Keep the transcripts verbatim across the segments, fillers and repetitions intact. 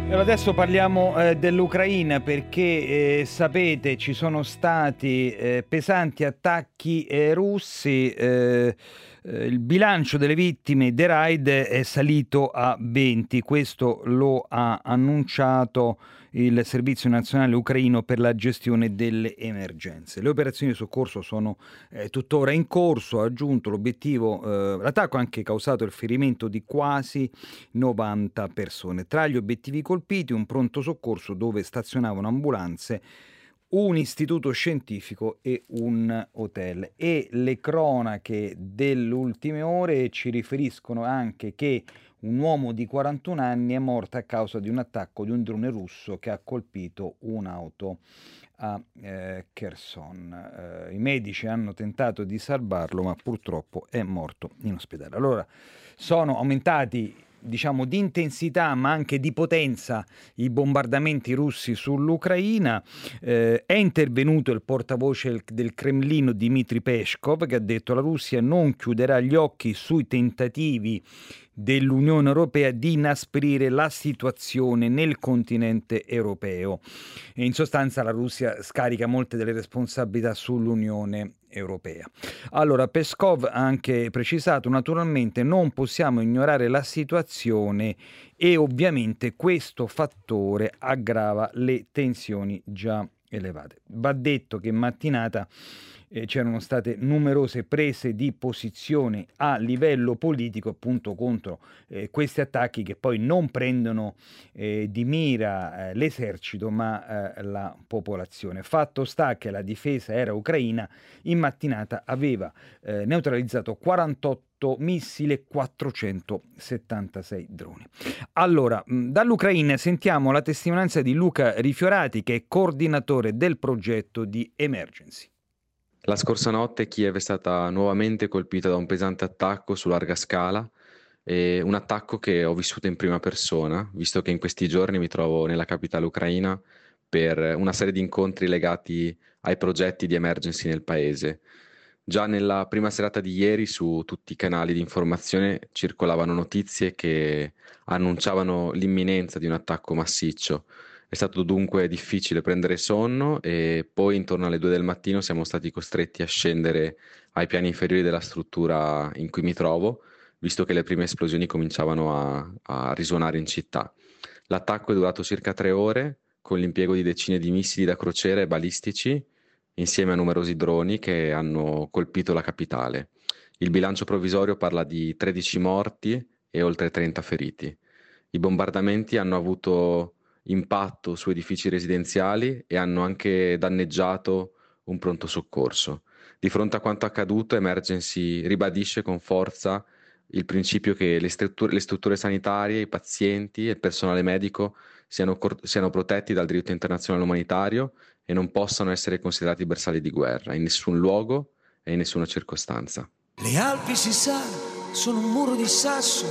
Adesso parliamo eh, dell'Ucraina perché eh, sapete ci sono stati eh, pesanti attacchi eh, russi, eh, eh, il bilancio delle vittime dei raid è salito a venti, questo lo ha annunciato il Servizio Nazionale Ucraino per la gestione delle emergenze. Le operazioni di soccorso sono eh, tuttora in corso, ha aggiunto l'obiettivo, eh, l'attacco ha anche causato il ferimento di quasi novanta persone. Tra gli obiettivi colpiti un pronto soccorso dove stazionavano ambulanze, un istituto scientifico e un hotel. E le cronache delle ultime ore ci riferiscono anche che un uomo di quarantuno anni è morto a causa di un attacco di un drone russo che ha colpito un'auto a eh, Kherson. Eh, I medici hanno tentato di salvarlo, ma purtroppo è morto in ospedale. Allora, sono aumentati, diciamo, di intensità ma anche di potenza i bombardamenti russi sull'Ucraina. Eh, è intervenuto il portavoce del Cremlino Dmitry Peskov, che ha detto che la Russia non chiuderà gli occhi sui tentativi dell'Unione Europea di inasprire la situazione nel continente europeo. E in sostanza la Russia scarica molte delle responsabilità sull'Unione Europea. Allora, Peskov ha anche precisato: naturalmente non possiamo ignorare la situazione e ovviamente questo fattore aggrava le tensioni già elevate. Va detto che in mattinata eh, c'erano state numerose prese di posizione a livello politico appunto contro eh, questi attacchi che poi non prendono eh, di mira eh, l'esercito ma eh, la popolazione. Fatto sta che la difesa aerea ucraina in mattinata aveva eh, neutralizzato quarantotto missili e quattrocentosettantasei droni. Allora, dall'Ucraina sentiamo la testimonianza di Luca Rifiorati, che è coordinatore del progetto di Emergency. La scorsa notte Kiev è stata nuovamente colpita da un pesante attacco su larga scala, e un attacco che ho vissuto in prima persona, visto che in questi giorni mi trovo nella capitale ucraina per una serie di incontri legati ai progetti di emergency nel paese. Già nella prima serata di ieri su tutti i canali di informazione circolavano notizie che annunciavano l'imminenza di un attacco massiccio. È stato dunque difficile prendere sonno e poi intorno alle due del mattino siamo stati costretti a scendere ai piani inferiori della struttura in cui mi trovo, visto che le prime esplosioni cominciavano a, a risuonare in città. L'attacco è durato circa tre ore, con l'impiego di decine di missili da crociera e balistici, insieme a numerosi droni che hanno colpito la capitale. Il bilancio provvisorio parla di tredici morti e oltre trenta feriti. I bombardamenti hanno avuto impatto su edifici residenziali e hanno anche danneggiato un pronto soccorso. Di fronte a quanto accaduto, Emergency ribadisce con forza il principio che le strutture, le strutture sanitarie, i pazienti e il personale medico siano, cor- siano protetti dal diritto internazionale umanitario e non possano essere considerati bersagli di guerra in nessun luogo e in nessuna circostanza. Le Alpi, si sa, sono un muro di sasso,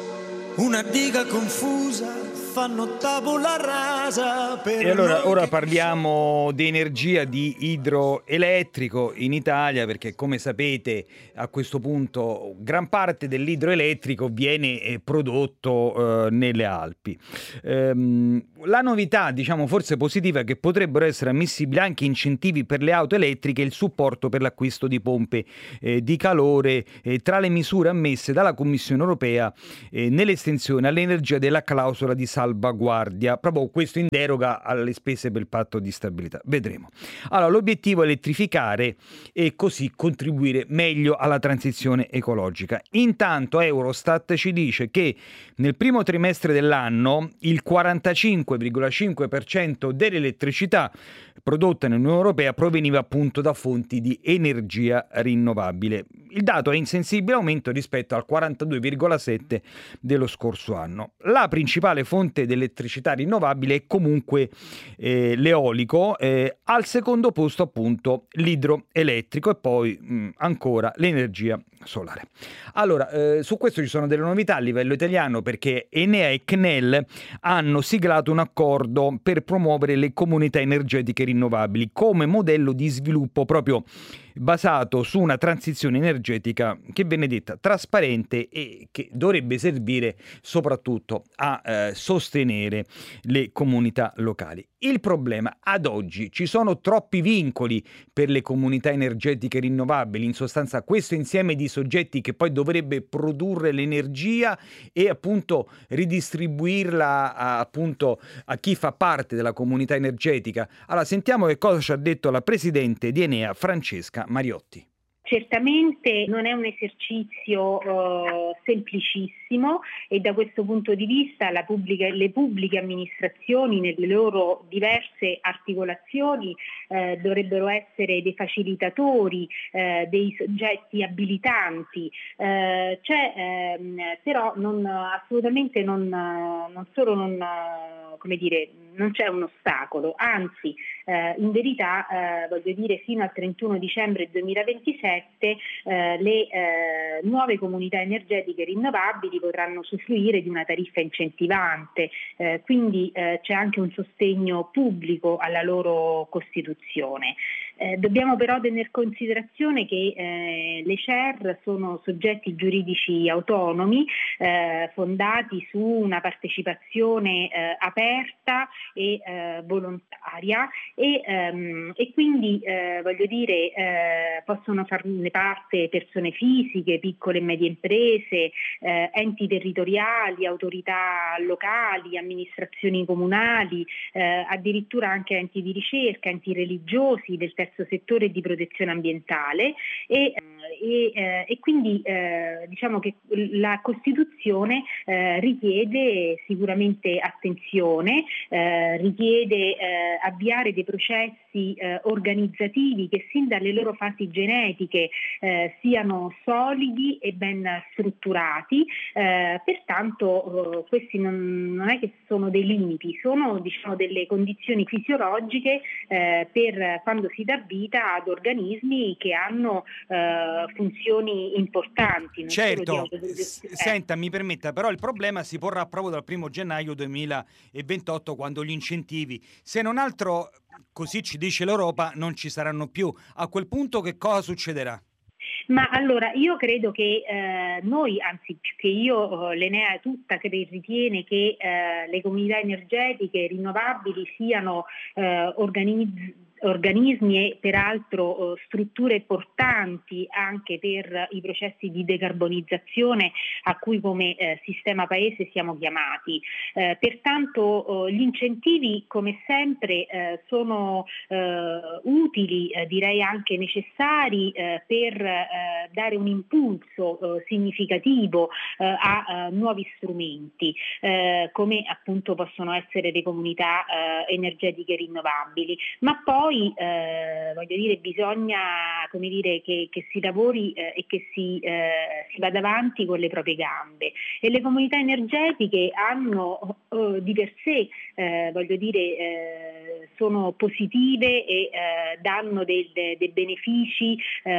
una diga confusa, fanno tabula rasa per e allora ora che... parliamo di energia, di idroelettrico in Italia, perché come sapete a questo punto gran parte dell'idroelettrico viene eh, prodotto eh, nelle Alpi. Ehm, la novità, diciamo forse positiva, è che potrebbero essere ammissibili anche incentivi per le auto elettriche e il supporto per l'acquisto di pompe eh, di calore eh, tra le misure ammesse dalla Commissione Europea eh, nell'estensione all'energia della clausola di salvaguardia, proprio questo in deroga alle spese per il patto di stabilità. Vedremo. Allora, l'obiettivo è elettrificare e così contribuire meglio alla transizione ecologica. Intanto Eurostat ci dice che nel primo trimestre dell'anno il quarantacinque virgola cinque per cento dell'elettricità prodotta nell'Unione Europea proveniva appunto da fonti di energia rinnovabile. Il dato è in sensibile aumento rispetto al quarantadue virgola sette per cento dello scorso anno. La principale fonte di elettricità rinnovabile è comunque eh, l'eolico, eh, al secondo posto appunto l'idroelettrico e poi mh, ancora l'energia solare. Allora, eh, su questo ci sono delle novità a livello italiano, perché Enea e C N E L hanno siglato un accordo per promuovere le comunità energetiche rinnovabili come modello di sviluppo proprio basato su una transizione energetica che viene detta trasparente e che dovrebbe servire soprattutto a eh, sostenere le comunità locali. Il problema, ad oggi ci sono troppi vincoli per le comunità energetiche rinnovabili, in sostanza questo insieme di soggetti che poi dovrebbe produrre l'energia e appunto ridistribuirla a, appunto a chi fa parte della comunità energetica. Allora sentiamo che cosa ci ha detto la presidente di Enea, Francesca Mariotti. Certamente non è un esercizio uh, semplicissimo e da questo punto di vista la pubblica, le pubbliche amministrazioni nelle loro diverse articolazioni eh, dovrebbero essere dei facilitatori, eh, dei soggetti abilitanti. Eh, c'è ehm, però non, assolutamente non, non solo non, come dire, non c'è un ostacolo, anzi eh, in verità eh, voglio dire fino al trentuno dicembre duemilaventisette Eh, le eh, nuove comunità energetiche rinnovabili potranno usufruire di una tariffa incentivante, eh, quindi eh, c'è anche un sostegno pubblico alla loro costituzione. Eh, dobbiamo però tener considerazione che eh, le C E R sono soggetti giuridici autonomi eh, fondati su una partecipazione eh, aperta e eh, volontaria e, ehm, e quindi eh, voglio dire eh, possono farne parte persone fisiche, piccole e medie imprese, eh, enti territoriali, autorità locali, amministrazioni comunali, eh, addirittura anche enti di ricerca, enti religiosi del terzo settore e di protezione ambientale e, e, eh, e quindi eh, diciamo che la Costituzione eh, richiede sicuramente attenzione, eh, richiede eh, avviare dei processi eh, organizzativi che sin dalle loro fasi genetiche eh, siano solidi e ben strutturati, eh, pertanto eh, questi non, non è che sono dei limiti, sono diciamo delle condizioni fisiologiche eh, per quando si dà vita ad organismi che hanno eh, funzioni importanti. Non certo, solo di S- senta, mi permetta, però il problema si porrà proprio dal primo gennaio duemilaventotto, quando gli incentivi, se non altro, così ci dice l'Europa, non ci saranno più. A quel punto che cosa succederà? Ma allora io credo che eh, noi, anzi più che io, l'Enea tutta che ritiene che eh, le comunità energetiche rinnovabili siano eh, organizzate organismi e peraltro eh, strutture portanti anche per i processi di decarbonizzazione a cui come eh, sistema paese siamo chiamati. Eh, pertanto eh, gli incentivi come sempre eh, sono eh, utili, eh, direi anche necessari eh, per eh, dare un impulso eh, significativo eh, a, a nuovi strumenti eh, come appunto possono essere le comunità eh, energetiche rinnovabili, ma poi Poi eh, voglio dire bisogna come dire che, che si lavori eh, e che si, eh, si vada avanti con le proprie gambe e le comunità energetiche hanno eh, di per sé eh, voglio dire eh, sono positive e eh, danno dei, dei, dei benefici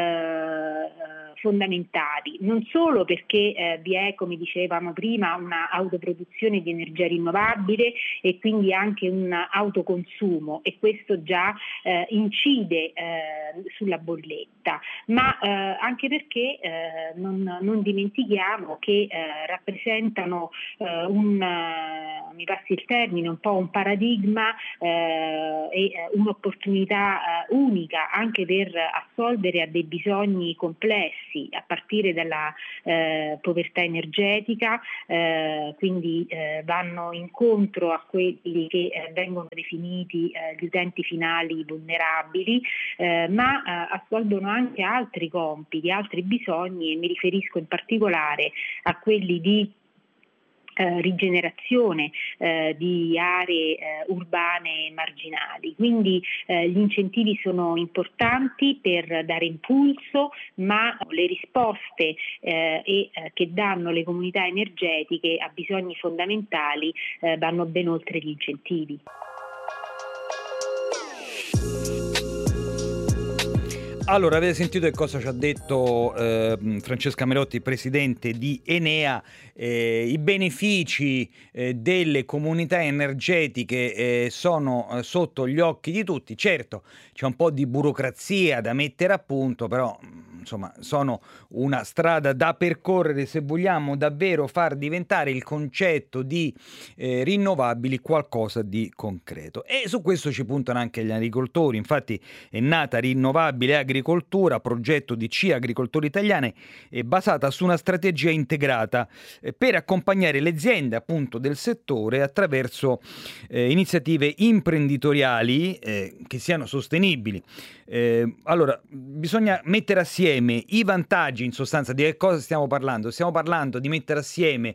eh, fondamentali, non solo perché eh, vi è, come dicevamo prima, una autoproduzione di energia rinnovabile e quindi anche un autoconsumo e questo già Eh, incide eh, sulla bolletta, ma eh, anche perché eh, non, non dimentichiamo che eh, rappresentano eh, un, eh, mi passi il termine, un po' un paradigma eh, e eh, un'opportunità eh, unica anche per assolvere a dei bisogni complessi, a partire dalla eh, povertà energetica, eh, quindi eh, vanno incontro a quelli che eh, vengono definiti eh, gli utenti finali vulnerabili, eh, ma eh, assolvono anche altri compiti, altri bisogni e mi riferisco in particolare a quelli di Eh, rigenerazione eh, di aree eh, urbane marginali. Quindi eh, gli incentivi sono importanti per dare impulso, ma le risposte eh, e, eh, che danno le comunità energetiche a bisogni fondamentali eh, vanno ben oltre gli incentivi. Allora, avete sentito che cosa ci ha detto eh, Francesca Melotti, presidente di Enea. Eh, I benefici eh, delle comunità energetiche eh, sono eh, sotto gli occhi di tutti. Certo, c'è un po' di burocrazia da mettere a punto, però insomma sono una strada da percorrere se vogliamo davvero far diventare il concetto di eh, rinnovabili qualcosa di concreto. E su questo ci puntano anche gli agricoltori. Infatti è nata Rinnovabile Agricoltura, progetto di C I A Agricoltori Italiane, è basata su una strategia integrata eh, per accompagnare le aziende appunto del settore attraverso eh, iniziative imprenditoriali eh, che siano sostenibili. Eh, allora, bisogna mettere assieme i vantaggi, in sostanza di che cosa stiamo parlando? Stiamo parlando di mettere assieme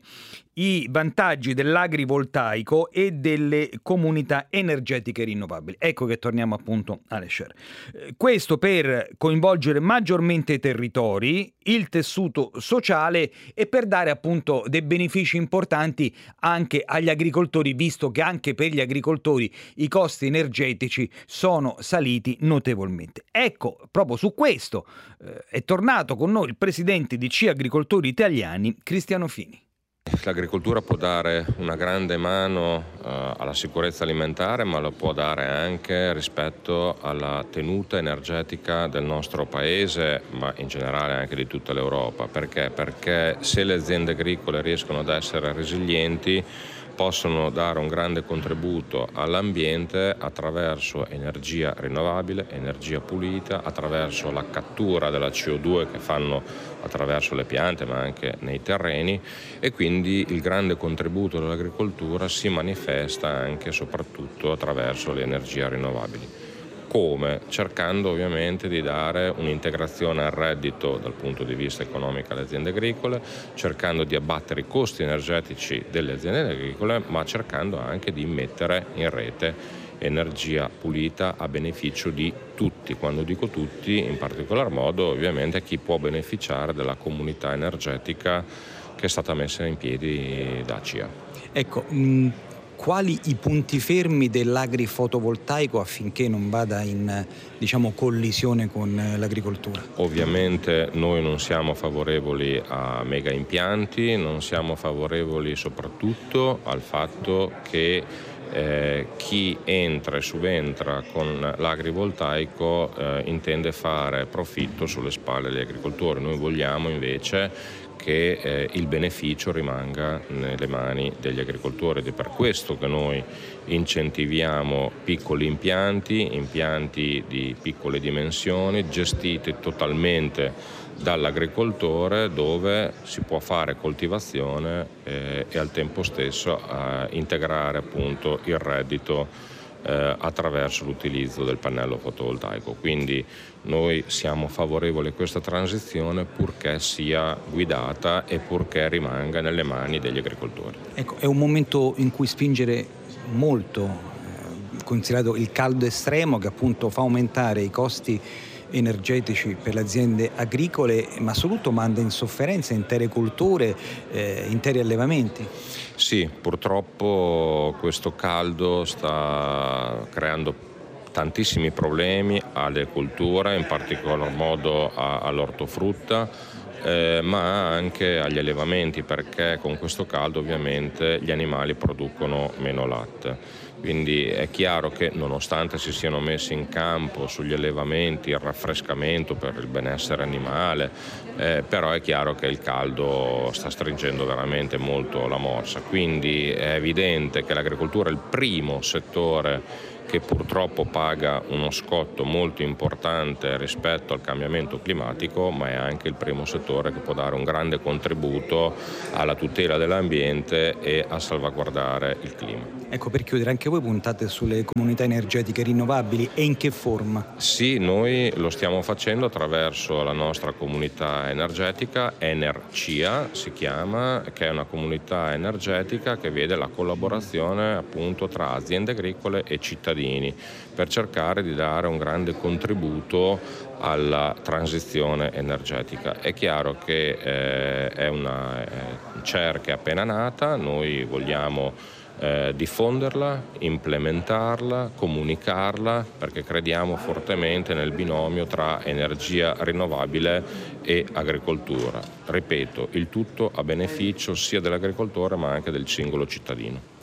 i vantaggi dell'agrivoltaico e delle comunità energetiche rinnovabili. Ecco che torniamo appunto alle share. Eh, questo per coinvolgere maggiormente i territori, il tessuto sociale e per dare appunto dei benefici importanti anche agli agricoltori, visto che anche per gli agricoltori i costi energetici sono saliti notevolmente. Ecco, proprio su questo eh, è tornato con noi il presidente di C I A Agricoltori Italiani, Cristiano Fini. L'agricoltura può dare una grande mano uh, alla sicurezza alimentare, ma lo può dare anche rispetto alla tenuta energetica del nostro paese, ma in generale anche di tutta l'Europa. Perché? Perché se le aziende agricole riescono ad essere resilienti, possono dare un grande contributo all'ambiente attraverso energia rinnovabile, energia pulita, attraverso la cattura della C O due che fanno attraverso le piante ma anche nei terreni, e quindi il grande contributo dell'agricoltura si manifesta anche e soprattutto attraverso le energie rinnovabili. Come? Cercando ovviamente di dare un'integrazione al reddito dal punto di vista economico alle aziende agricole, cercando di abbattere i costi energetici delle aziende agricole, ma cercando anche di mettere in rete energia pulita a beneficio di tutti. Quando dico tutti, in particolar modo ovviamente chi può beneficiare della comunità energetica che è stata messa in piedi da C I A. Ecco, mh... quali i punti fermi dell'agrifotovoltaico affinché non vada in, diciamo, collisione con l'agricoltura? Ovviamente noi non siamo favorevoli a mega impianti, non siamo favorevoli soprattutto al fatto che eh, chi entra e subentra con l'agrivoltaico eh, intende fare profitto sulle spalle degli agricoltori. Noi vogliamo invece che eh, il beneficio rimanga nelle mani degli agricoltori, ed è per questo che noi incentiviamo piccoli impianti, impianti di piccole dimensioni, gestiti totalmente dall'agricoltore, dove si può fare coltivazione eh, e al tempo stesso eh, integrare appunto il reddito Eh, attraverso l'utilizzo del pannello fotovoltaico. Quindi noi siamo favorevoli a questa transizione purché sia guidata e purché rimanga nelle mani degli agricoltori. Ecco, è un momento in cui spingere molto, eh, considerato il caldo estremo che appunto fa aumentare i costi energetici per le aziende agricole, ma soprattutto manda in sofferenza intere culture, eh, interi allevamenti. Sì, purtroppo questo caldo sta creando tantissimi problemi alle colture, in particolar modo a, all'ortofrutta, eh, ma anche agli allevamenti, perché con questo caldo ovviamente gli animali producono meno latte. Quindi è chiaro che nonostante si siano messi in campo sugli allevamenti il raffrescamento per il benessere animale, eh, però è chiaro che il caldo sta stringendo veramente molto la morsa. Quindi è evidente che l'agricoltura è il primo settore che purtroppo paga uno scotto molto importante rispetto al cambiamento climatico, ma è anche il primo settore che può dare un grande contributo alla tutela dell'ambiente e a salvaguardare il clima. Ecco, per chiudere, anche voi puntate sulle comunità energetiche rinnovabili, e in che forma? Sì, noi lo stiamo facendo attraverso la nostra comunità energetica, Enercia si chiama, che è una comunità energetica che vede la collaborazione appunto tra aziende agricole e cittadini, per cercare di dare un grande contributo alla transizione energetica. È chiaro che eh, è una eh, C E R che è appena nata, noi vogliamo eh, diffonderla, implementarla, comunicarla, perché crediamo fortemente nel binomio tra energia rinnovabile e agricoltura. Ripeto, il tutto a beneficio sia dell'agricoltore ma anche del singolo cittadino.